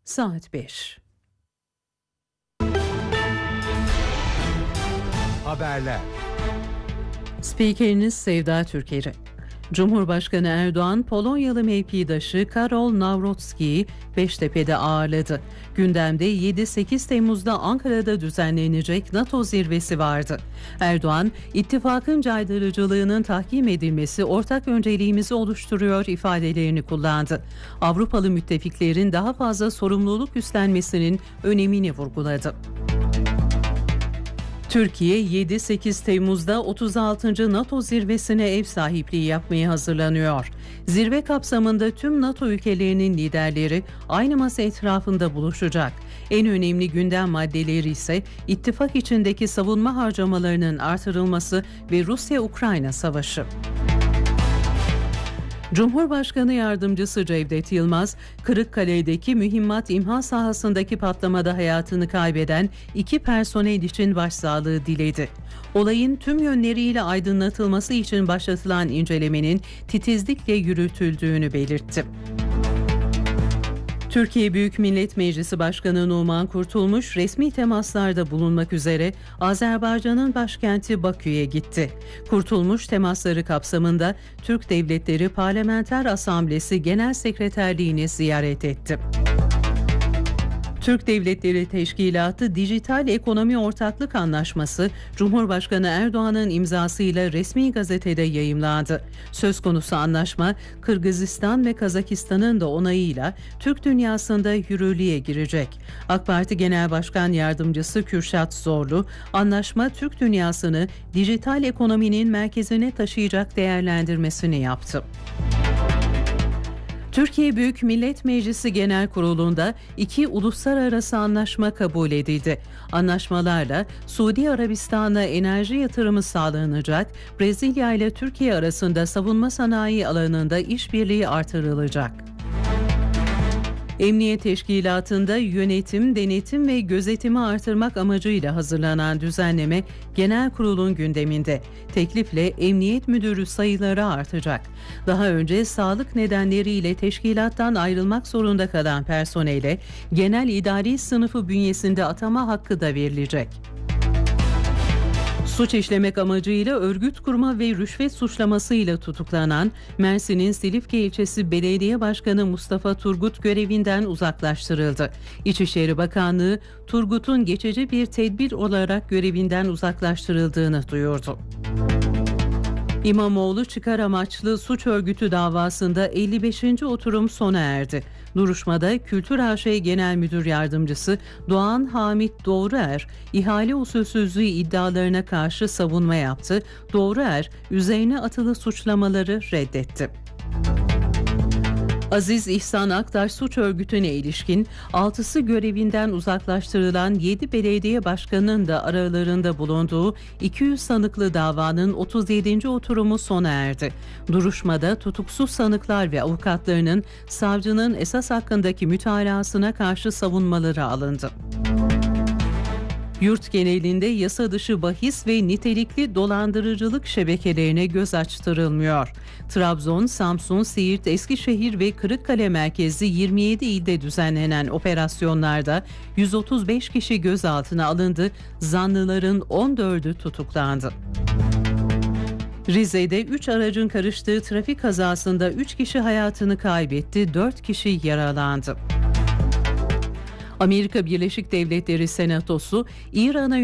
Saat 5. Haberler. Spikeriniz Sevda Türkeri. Cumhurbaşkanı Erdoğan, Polonyalı mevkidaşı Karol Nawrocki'yi Beştepe'de ağırladı. Gündemde 7-8 Temmuz'da Ankara'da düzenlenecek NATO zirvesi vardı. Erdoğan, ittifakın caydırıcılığının tahkim edilmesi ortak önceliğimizi oluşturuyor ifadelerini kullandı. Avrupalı müttefiklerin daha fazla sorumluluk üstlenmesinin önemini vurguladı. Türkiye 7-8 Temmuz'da 36. NATO zirvesine ev sahipliği yapmaya hazırlanıyor. Zirve kapsamında tüm NATO ülkelerinin liderleri aynı masa etrafında buluşacak. En önemli gündem maddeleri ise ittifak içindeki savunma harcamalarının artırılması ve Rusya-Ukrayna savaşı. Cumhurbaşkanı Yardımcısı Cevdet Yılmaz, Kırıkkale'deki mühimmat imha sahasındaki patlamada hayatını kaybeden 2 personel için başsağlığı diledi. Olayın tüm yönleriyle aydınlatılması için başlatılan incelemenin titizlikle yürütüldüğünü belirtti. Türkiye Büyük Millet Meclisi Başkanı Numan Kurtulmuş resmi temaslarda bulunmak üzere Azerbaycan'ın başkenti Bakü'ye gitti. Kurtulmuş temasları kapsamında Türk Devletleri Parlamenter Asamblesi Genel Sekreterliğini ziyaret etti. Türk Devletleri Teşkilatı Dijital Ekonomi Ortaklık Anlaşması Cumhurbaşkanı Erdoğan'ın imzasıyla resmi gazetede yayımlandı. Söz konusu anlaşma Kırgızistan ve Kazakistan'ın da onayıyla Türk dünyasında yürürlüğe girecek. AK Parti Genel Başkan Yardımcısı Kürşat Zorlu, anlaşma Türk dünyasını dijital ekonominin merkezine taşıyacak değerlendirmesini yaptı. Türkiye Büyük Millet Meclisi Genel Kurulu'nda 2 uluslararası anlaşma kabul edildi. Anlaşmalarla Suudi Arabistan'a enerji yatırımı sağlanacak, Brezilya ile Türkiye arasında savunma sanayi alanında işbirliği artırılacak. Emniyet Teşkilatı'nda yönetim, denetim ve gözetimi artırmak amacıyla hazırlanan düzenleme Genel Kurul'un gündeminde. Teklifle emniyet müdürü sayıları artacak. Daha önce sağlık nedenleriyle teşkilattan ayrılmak zorunda kalan personele genel idari sınıfı bünyesinde atama hakkı da verilecek. Suç işlemek amacıyla örgüt kurma ve rüşvet suçlamasıyla tutuklanan Mersin'in Silifke ilçesi Belediye Başkanı Mustafa Turgut görevinden uzaklaştırıldı. İçişleri Bakanlığı Turgut'un geçici bir tedbir olarak görevinden uzaklaştırıldığını duyurdu. İmamoğlu çıkar amaçlı suç örgütü davasında 55. oturum sona erdi. Duruşmada Kültür AŞ Genel Müdür Yardımcısı Doğan Hamit Doğruer, ihale usulsüzlüğü iddialarına karşı savunma yaptı. Doğruer, üzerine atılı suçlamaları reddetti. Aziz İhsan Aktaş suç örgütüne ilişkin 6'sı görevinden uzaklaştırılan 7 belediye başkanının da aralarında bulunduğu 200 sanıklı davanın 37. oturumu sona erdi. Duruşmada tutuksuz sanıklar ve avukatlarının savcının esas hakkındaki mütalasına karşı savunmaları alındı. Yurt genelinde yasa dışı bahis ve nitelikli dolandırıcılık şebekelerine göz açtırılmıyor. Trabzon, Samsun, Siirt, Eskişehir ve Kırıkkale merkezli 27 ilde düzenlenen operasyonlarda 135 kişi gözaltına alındı, zanlıların 14'ü tutuklandı. Rize'de 3 aracın karıştığı trafik kazasında 3 kişi hayatını kaybetti, 4 kişi yaralandı. Amerika Birleşik Devletleri Senatosu, İran'a